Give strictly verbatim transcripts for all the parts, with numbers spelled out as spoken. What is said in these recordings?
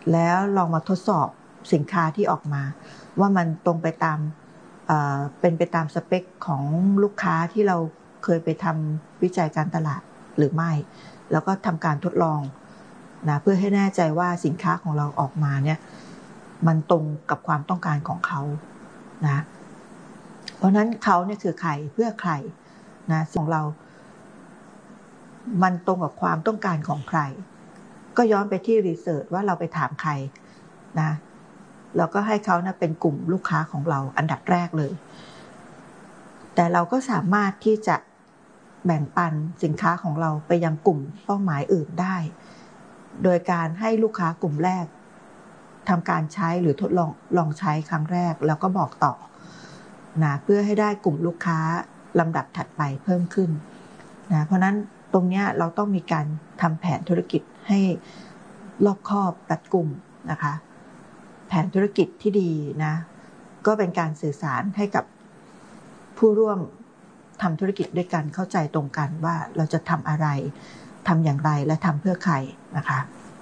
แล้วลองมาทดสอบสินค้าที่ออกมาว่ามันตรงไปตามเป็นไปตามสเปคของลูกค้าที่เราเคยไปทำวิจัยการตลาดหรือไม่แล้วก็ทำการทดลองนะเพื่อให้แน่ใจว่าสินค้าของเราออกมาเนี่ยมันตรงกับความต้องการของเขานะเพราะนั้นเขาเนี่ยคือใครเพื่อใครนะของเรามันตรงกับความต้องการของใครก็ย้อนไปที่รีเสิร์ชว่าเราไปถามใครนะเราก็ให้เขานะเป็นกลุ่มลูกค้าของเราอันดับแรกเลยแต่เราก็สามารถที่จะแบ่งปันสินค้าของเราไปยังกลุ่มเป้าหมายอื่นได้โดยการให้ลูกค้ากลุ่มแรกทำการใช้หรือทดลองลองใช้ครั้งแรกแล้วก็บอกต่อนะเพื่อให้ได้กลุ่มลูกค้าลำดับถัดไปเพิ่มขึ้นนะเพราะนั้นตรงนี้เราต้องมีการทำแผนธุรกิจให้รอบคอบรัดกุมนะคะแผนธุรกิจที่ดีนะก็เป็นการสื่อสารให้กับผู้ร่วมทำธุรกิจด้วยกันเข้าใจตรงกันว่าเราจะทำอะไรทำอย่างไรและทำเพื่อใครนะคะ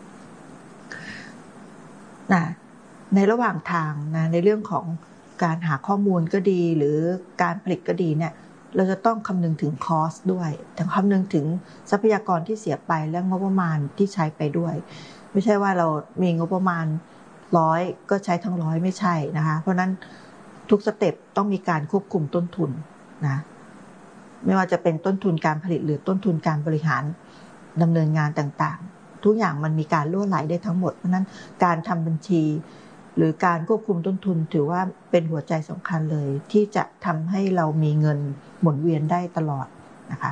นะในระหว่างทางนะในเรื่องของการหาข้อมูลก็ดีหรือการผลิตก็ดีเนี่ยเราจะต้องคำนึงถึงคอสด้วยแต่คำนึงถึงทรัพยากรที่เสียไปและงบประมาณที่ใช้ไปด้วยไม่ใช่ว่าเรามีงบประมาณร้อยก็ใช้ทั้งร้อยไม่ใช่นะคะเพราะนั้นทุกสเต็ปต้องมีการควบคุมต้นทุนนะไม่ว่าจะเป็นต้นทุนการผลิตหรือต้นทุนการบริหารดำเนินงานต่างๆทุกอย่างมันมีการล่วไหลได้ทั้งหมดเพราะนั้นการทำบัญชีหรือการควบคุมต้นทุนถือว่าเป็นหัวใจสำคัญเลยที่จะทำให้เรามีเงินหมุนเวียนได้ตลอดนะคะ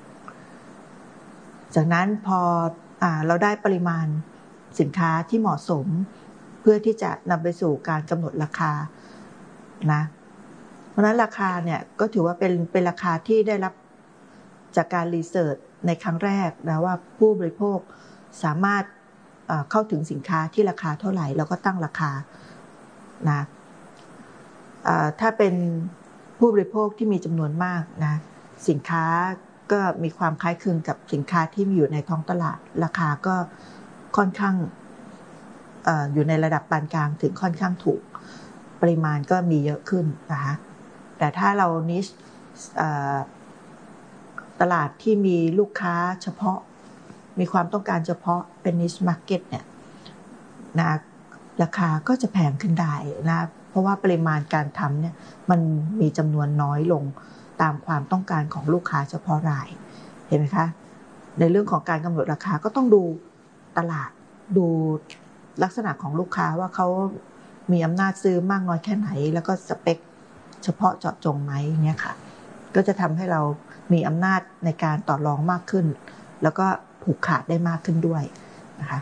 จากนั้นพออ่าเราได้ปริมาณสินค้าที่เหมาะสมเพื่อที่จะนำไปสู่การกำหนดราคานะเพราะฉะนั้นราคาเนี่ยก็ถือว่าเป็นเป็นราคาที่ได้รับจากการรีเสิร์ชในครั้งแรกนะว่าผู้บริโภคสามารถเข้าถึงสินค้าที่ราคาเท่าไหร่แล้วก็ตั้งราคานะถ้าเป็นผู้บริโภคที่มีจำนวนมากนะสินค้าก็มีความคล้ายคลึงกับสินค้าที่มีอยู่ในท้องตลาดราคาก็ค่อนข้างอยู่ในระดับปานกลางถึงค่อนข้างถูกปริมาณก็มีเยอะขึ้นนะคะแต่ถ้าเรานิชตลาดที่มีลูกค้าเฉพาะมีความต้องการเฉพาะเป็น niche market เนี่ยนะราคาก็จะแพงขึ้นได้นะเพราะว่าปริมาณการทำเนี่ยมันมีจำนวนน้อยลงตามความต้องการของลูกค้าเฉพาะรายเห็นไหมคะในเรื่องของการกำหนดราคาก็ต้องดูตลาดดูลักษณะของลูกค้าว่าเขามีอำนาจซื้อมากน้อยแค่ไหนแล้วก็สเปคเฉพาะเจาะจงไหมเนี่ยค่ะก็จะทำให้เรามีอำนาจในการต่อรองมากขึ้นแล้วก็ผูกขาดได้มากขึ้นด้วยนะคะ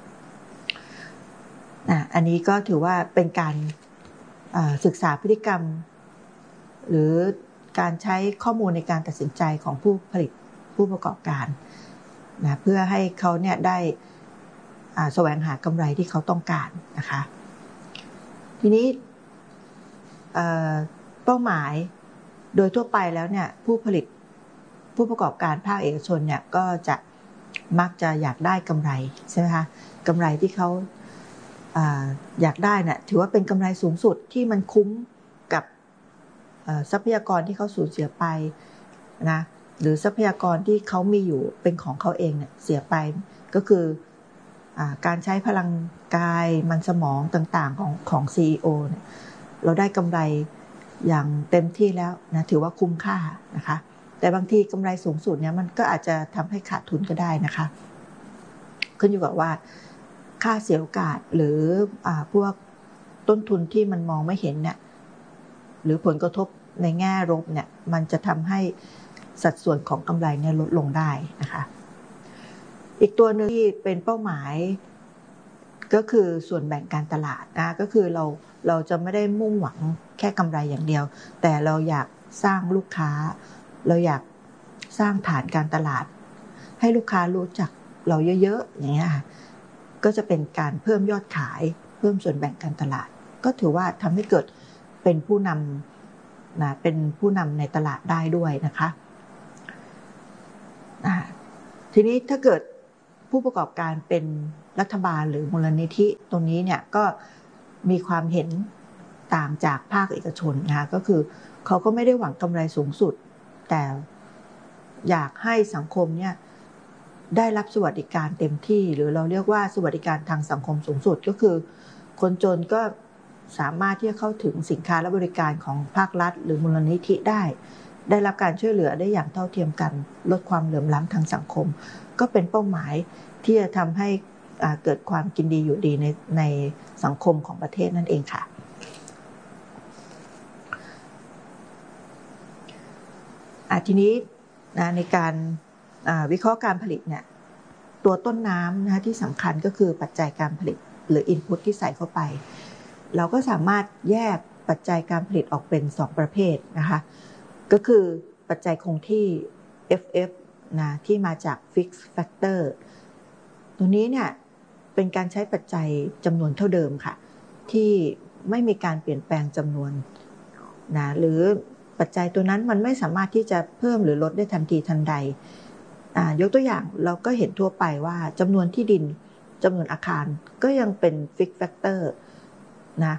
อันนี้ก็ถือว่าเป็นการศึกษาพฤติกรรมหรือการใช้ข้อมูลในการตัดสินใจของผู้ผลิตผู้ประกอบการนะเพื่อให้เขาเนี่ยได้แสวงหากำไรที่เขาต้องการนะคะทีนี้เป้าหมายโดยทั่วไปแล้วเนี่ยผู้ผลิตผู้ประกอบการภาคเอกชนเนี่ยก็จะมักจะอยากได้กำไรใช่ไหมคะกำไรที่เขาอยากได้เนี่ยถือว่าเป็นกำไรสูงสุดที่มันคุ้มกับทรัพยากรที่เขาสูญเสียไปนะหรือทรัพยากรที่เขามีอยู่เป็นของเขาเองเนี่ยเสียไปก็คือการใช้พลังกายมันสมองต่างๆของของ ซี อี โอ เนี่ยเราได้กำไรอย่างเต็มที่แล้วนะถือว่าคุ้มค่านะคะแต่บางทีกำไรสูงสุดเนี่ยมันก็อาจจะทำให้ขาดทุนก็ได้นะคะขึ้นอยู่กับว่าค่าเสียโอกาสหรืออ่าพวกต้นทุนที่มันมองไม่เห็นเนี่ยหรือผลกระทบในแง่ลบเนี่ยมันจะทำให้สัดส่วนของกำไรเนี่ยลดลงได้นะคะอีกตัวหนึ่งที่เป็นเป้าหมายก็คือส่วนแบ่งการตลาดนะก็คือเราเราจะไม่ได้มุ่งหวังแค่กำไรอย่างเดียวแต่เราอยากสร้างลูกค้าเราอยากสร้างฐานการตลาดให้ลูกค้ารู้จักเราเยอะๆอย่างเงี้ยค่ะก็จะเป็นการเพิ่มยอดขายเพิ่มส่วนแบ่งการตลาดก็ถือว่าทำให้เกิดเป็นผู้นำนะเป็นผู้นำในตลาดได้ด้วยนะคะทีนี้ถ้าเกิดผู้ประกอบการเป็นรัฐบาลหรือมูลนิธิตรงนี้เนี่ยก็มีความเห็นต่างจากภาคเอกชนนะคะก็คือเขาก็ไม่ได้หวังกำไรสูงสุดแต่อยากให้สังคมเนี่ยได้รับสวัสดิการเต็มที่หรือเราเรียกว่าสวัสดิการทางสังคมสูงสุดก็คือคนจนก็สามารถที่จะเข้าถึงสินค้าและบริการของภาครัฐหรือมูลนิธิได้ได้รับการช่วยเหลือได้อย่างเท่าเทียมกันลดความเหลื่อมล้ำทางสังคมก็เป็นเป้าหมายที่จะทำให้เกิดความกินดีอยู่ดีในในสังคมของประเทศนั่นเองค่ะทีนี้ในการวิเคราะห์การผลิตเนี่ยตัวต้นน้ำนะคะที่สำคัญก็คือปัจจัยการผลิตหรือ input ที่ใส่เข้าไปเราก็สามารถแยกปัจจัยการผลิตออกเป็นสองประเภทนะคะก็คือปัจจัยคงที่ เอฟ เอฟ นะที่มาจาก fixed factor ตัวนี้เนี่ยเป็นการใช้ปัจจัยจำนวนเท่าเดิมค่ะที่ไม่มีการเปลี่ยนแปลงจำนวนนะหรือปัจจัยตัวนั้นมันไม่สามารถที่จะเพิ่มหรือลดได้ทันทีทันใดยกตัวอย่างเราก็เห็นทั่วไปว่าจำนวนที่ดินจำนวนอาคารก็ยังเป็น fixed factor นะ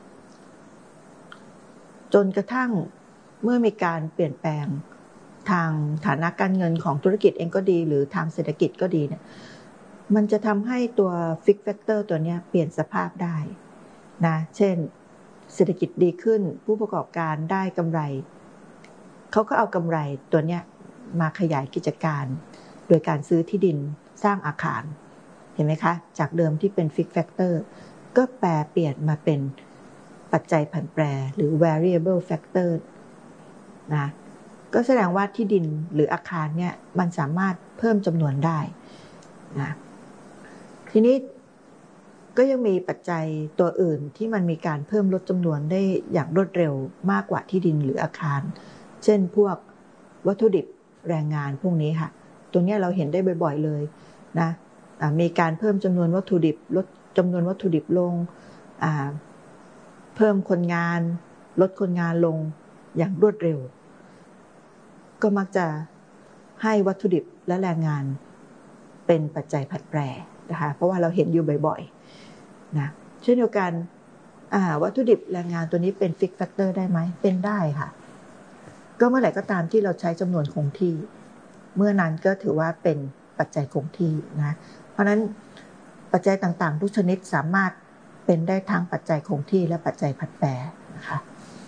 จนกระทั่งเมื่อมีการเปลี่ยนแปลงทางฐานะการเงินของธุรกิจเองก็ดีหรือทางเศรษฐกิจก็ดีเนี่ยมันจะทำให้ตัว fixed factor ตัวนี้เปลี่ยนสภาพได้นะเช่นเศรษฐกิจดีขึ้นผู้ประกอบการได้กำไรเขาก็เอากำไรตัวเนี้ยมาขยายกิจการโดยการซื้อที่ดินสร้างอาคารเห็นไหมคะจากเดิมที่เป็น fixed factor ก็แปลเปลี่ยนมาเป็นปัจจัยผันแปรหรือ variable factor นะก็แสดงว่าที่ดินหรืออาคารเนี่ยมันสามารถเพิ่มจำนวนได้นะทีนี้ก็ยังมีปัจจัยตัวอื่นที่มันมีการเพิ่มลดจำนวนได้อย่างรวดเร็วมากกว่าที่ดินหรืออาคารเช่นพวกวัตถุดิบแรงงานพวกนี้ค่ะตรงนี้เราเห็นได้บ่อยๆเลยนะมีการเพิ่มจำนวนวัตถุดิบลดจำนวนวัตถุดิบลงเพิ่มคนงานลดคนงานลงอย่างรวดเร็วก็มักจะให้วัตถุดิบและแรงงานเป็นปัจจัยผันแปรนะคะเพราะว่าเราเห็นอยู่บ่อยๆนะเช่นเดียวกันวัตถุดิบแรงงานตัวนี้เป็น fixed factor ได้ไหมเป็นได้ค่ะก็เมื่อไหร่ก็ตามที่เราใช้จำนวนคงที่เมื่อนั้นก็ถือว่าเป็นปัจจัยคงที่นะเพราะฉะนั้นปัจจัยต่างๆทุกชนิดสามารถเป็นได้ทั้งปัจจัยคงที่และปัจจัยผันแปรนะคะ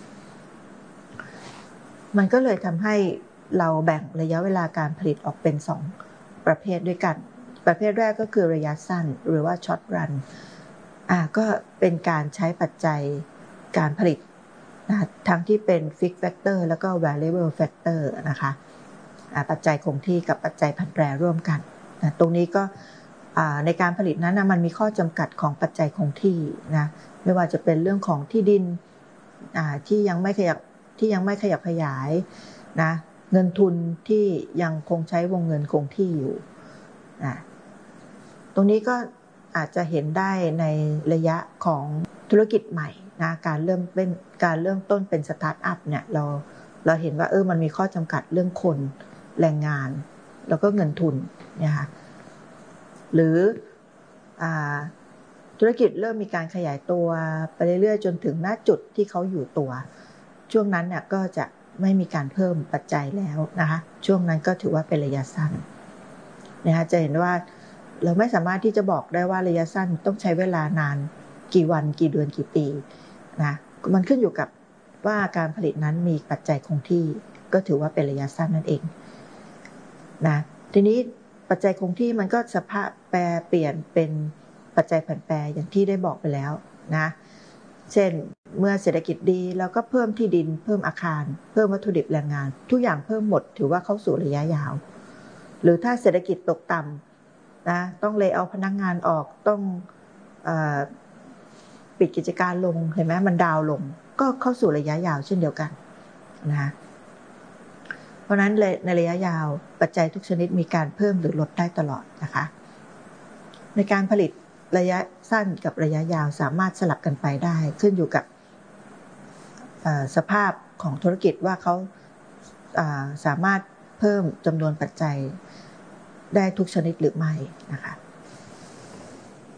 มันก็เลยทำให้เราแบ่งระยะเวลาการผลิตออกเป็นสองประเภทด้วยกันประเภทแรกก็คือระยะสั้นหรือว่า short run อ่าก็เป็นการใช้ปัจจัยการผลิตนะทั้งที่เป็น fixed factor แล้วก็ variable factor นะคะอ่าปัจจัยคงที่กับปัจจัยผันแปรร่วมกันนะตรงนี้ก็ในการผลิตนั้นนะมันมีข้อจำกัดของปัจจัยคงที่นะไม่ว่าจะเป็นเรื่องของที่ดินที่ยังไม่ขยับที่ยังไม่ขยับขยายนะเงินทุนที่ยังคงใช้วงเงินคงที่อยู่นะตรงนี้ก็อาจจะเห็นได้ในระยะของธุรกิจใหม่นะการเริ่มเป็นการเริ่มต้นเป็นสตาร์ทอัพเนี่ยเราเราเห็นว่าเออมันมีข้อจำกัดเรื่องคนแรงงานแล้วก็เงินทุนเนี่ยค่ะหรือธุรกิจเริ่มมีการขยายตัวไปเรื่อยๆจนถึงณจุดที่เขาอยู่ตัวช่วงนั้นเนี่ยก็จะไม่มีการเพิ่มปัจจัยแล้วนะคะช่วงนั้นก็ถือว่าเป็นระยะสั้นนะคะจะเห็นว่าเราไม่สามารถที่จะบอกได้ว่าระยะสั้นต้องใช้เวลานานกี่วันกี่เดือนกี่ปีนะมันขึ้นอยู่กับว่าการผลิตนั้นมีปัจจัยคงที่ก็ถือว่าเป็นระยะสั้นนั่นเองนะทีนี้ปัจจัยคงที่มันก็สภาพแปรเปลี่ยนเป็นปัจจัยผันแปรอย่างที่ได้บอกไปแล้วนะเช่นเมื่อเศรษฐกิจดีเราก็เพิ่มที่ดินเพิ่มอาคารเพิ่มวัตถุดิบแรงงานทุกอย่างเพิ่มหมดถือว่าเข้าสู่ระยะยาวหรือถ้าเศรษฐกิจตกต่ำนะต้องเลย์เอาพนักงานออกต้องเอ่อปิดกิจการลงเห็นไหมมันดาวลงก็เข้าสู่ระยะยาวเช่นเดียวกันนะเพราะนั้นในระยะยาวปัจจัยทุกชนิดมีการเพิ่มหรือลดได้ตลอดนะคะในการผลิตระยะสั้นกับระยะยาวสามารถสลับกันไปได้ขึ้นอยู่กับสภาพของธุรกิจว่าเขาสามารถเพิ่มจำนวนปัจจัยได้ทุกชนิดหรือไม่นะคะ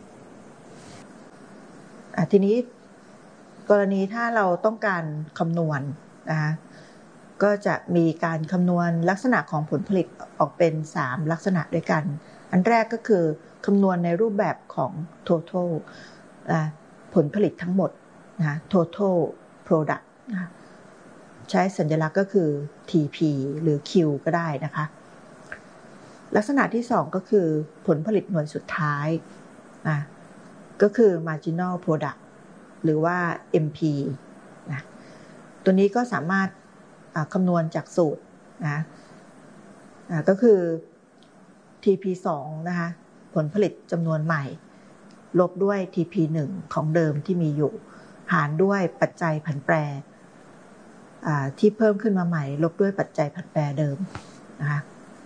ทีนี้กรณีถ้าเราต้องการคำนวณนะคะก็จะมีการคำนวณลักษณะของผลผลิตออกเป็นสามลักษณะด้วยกันอันแรกก็คือคำนวณในรูปแบบของ total นะผลผลิตทั้งหมดนะ total product นะใช้สัญลักษณ์ก็คือ ที พี หรือ Q ก็ได้นะคะลักษณะที่สองก็คือผลผลิตหน่วยสุดท้ายนะก็คือ marginal product หรือว่า เอ็ม พี นะตัวนี้ก็สามารถคำนวณจากสูตรนะก็คือ ที พี สอง นะคะผลผลิตจำนวนใหม่ลบด้วย ที พี หนึ่ง ของเดิมที่มีอยู่หารด้วยปัจจัยผันแปรที่เพิ่มขึ้นมาใหม่ลบด้วยปัจจัยผันแปรเดิมนะคะ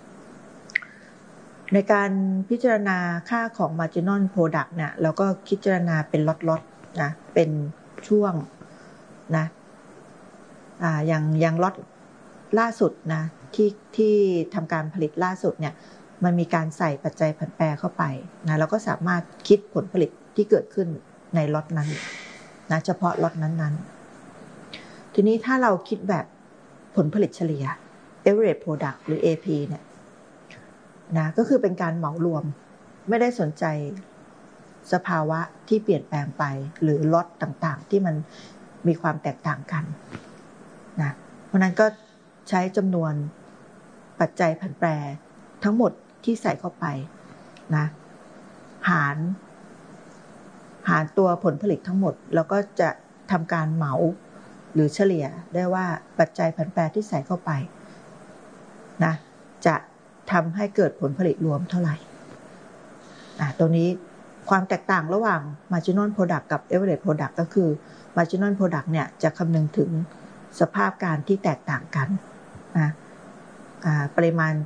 ในการพิจารณาค่าของ marginal product เนี่ยเราก็พิจารณาเป็นล็อตๆนะเป็นช่วงนะอ่าอย่างอย่างล็อตล่าสุดนะที่ที่ทำการผลิตล่าสุดเนี่ยมันมีการใส่ปัจจัยผันแปรเข้าไปนะเราก็สามารถคิดผลผลิตที่เกิดขึ้นในล็อตนั้นนะเฉพาะล็อตนั้นๆทีนี้ถ้าเราคิดแบบผลผลิตเฉลี่ย average product หรือ เอ พี เนี่ยนะก็คือเป็นการเหมารวมไม่ได้สนใจสภาวะที่เปลี่ยนแปลงไปหรือล็อตต่างๆที่มันมีความแตกต่างกันนะเพราะนั้นก็ใช้จำนวนปัจจัยผันแปรทั้งหมดที่ใส่เข้าไปนะหารหารตัวผลผลิตทั้งหมดแล้วก็จะทำการเหมาหรือเฉลี่ยได้ว่าปัจจัยผันแปรที่ใส่เข้าไปนะจะทำให้เกิดผลผลิตรวมเท่าไหร่ตรงนี้ความแตกต่างระหว่าง marginal product กับ average product ก็คือ marginal product เนี่ยจะคำนึงถึงสภาพการที่แตกต่างกันนะปริมาณ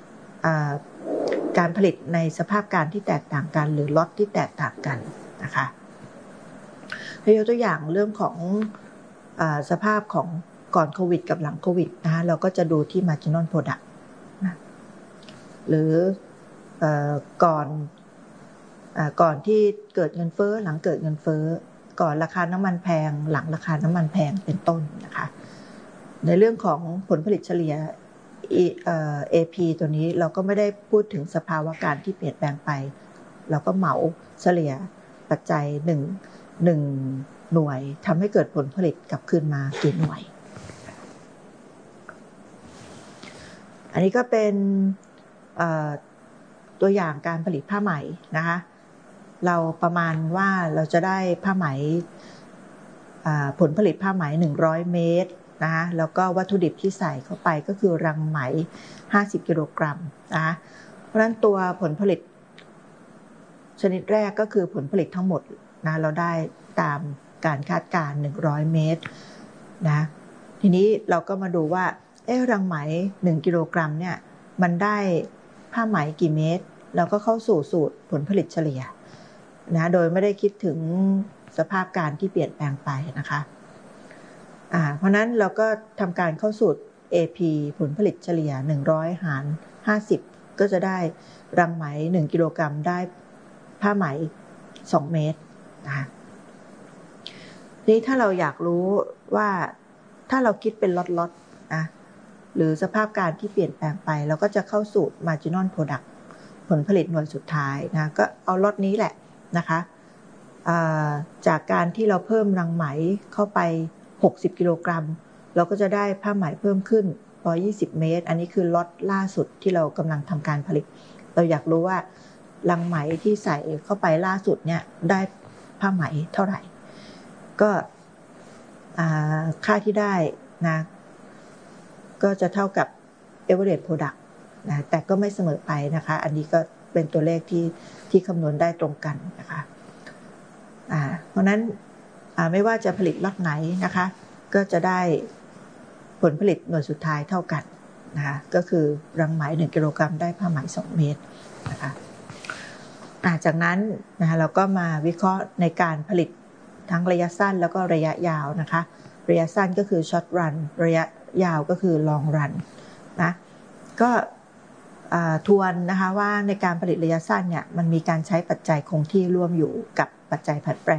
การผลิตในสภาพการที่แตกต่างกันหรือล็อตที่แตกต่างกันนะคะยกตัวอย่างเรื่องของสภาพของก่อนโควิดกับหลังโควิดนะคะเราก็จะดูที่ marginal product นะหรือก่อนก่อนที่เกิดเงินเฟ้อหลังเกิดเงินเฟ้อก่อนราคาน้ำมันแพงหลังราคาน้ำมันแพงเป็นต้นนะคะในเรื่องของผลผลิตเฉลี่ย เอ พี ตัวนี้เราก็ไม่ได้พูดถึงสภาวะการที่เปลี่ยนแปลงไปเราก็เหมาเฉลี่ยปัจจัยหนึ่งหนึ่งหน่วยทำให้เกิดผลผลิตกลับคืนมากี่หน่วยอันนี้ก็เป็นตัวอย่างการผลิตผ้าไหมนะคะเราประมาณว่าเราจะได้ผ้าไหมผลผลิตผ้าไหมหนึ่งร้อยเมตรนะคะแล้วก็วัตถุดิบที่ใส่เข้าไปก็คือรังไหมห้าสิบกิโลกรัมนะคะเพราะฉะนั้นตัวผลผลิตชนิดแรกก็คือผลผลิตทั้งหมดนะเราได้ตามการคาดการณ์หนึ่งร้อยเมตรนะทีนี้เราก็มาดูว่าเอ๊ะรังไหมหนึ่งกิโลกรัมเนี่ยมันได้ผ้าไหมกี่เมตรเราก็เข้าสู่สูตรผลผลิตเฉลี่ยนะโดยไม่ได้คิดถึงสภาพการที่เปลี่ยนแปลงไปนะคะอ่าเพราะนั้นเราก็ทำการเข้าสูตร เอ พี ผลผลิตเฉลี่ยหนึ่งร้อยหารห้าสิบก็จะได้รังไหมหนึ่งกิโลกรัมได้ผ้าไหมสองเมตรนะคะนี้ถ้าเราอยากรู้ว่าถ้าเราคิดเป็นล็อตๆนะหรือสภาพการที่เปลี่ยนแปลงไปเราก็จะเข้าสูตร marginal product ผลผลิตหน่วยสุดท้ายนะก็เอาล็อตนี้แหละนะคะจากการที่เราเพิ่มรังไหมเข้าไปหกสิบกิโลกรัมเราก็จะได้ผ้าไหมเพิ่มขึ้นหนึ่งร้อยยี่สิบเมตรอันนี้คือล็อตล่าสุดที่เรากำลังทำการผลิตเราอยากรู้ว่ารังไหมที่ใส่เข้าไปล่าสุดเนี่ยได้ผ้าไหมเท่าไหร่ก็ค่าที่ได้นะก็จะเท่ากับ average product นะแต่ก็ไม่เสมอไปนะคะอันนี้ก็เป็นตัวเลขที่ที่คำนวณได้ตรงกันนะคะอ่าเพราะนั้นอ่าไม่ว่าจะผลิตล็อตไหนนะคะก็จะได้ผลผลิตหน่วยสุดท้ายเท่ากันนะคะก็คือรังไหมหนึ่งกิโลกรัมได้ผ้าไหมสองเมตรนะคะอ่าจากนั้นนะคะเราก็มาวิเคราะห์ในการผลิตทั้งระยะสั้นแล้วก็ระยะยาวนะคะระยะสั้นก็คือ short run ระยะยาวก็คือ long run นะก็ทวนนะคะว่าในการผลิตระยะสั้นเนี่ยมันมีการใช้ปัจจัยคงที่ร่วมอยู่กับปัจจัยผันแปร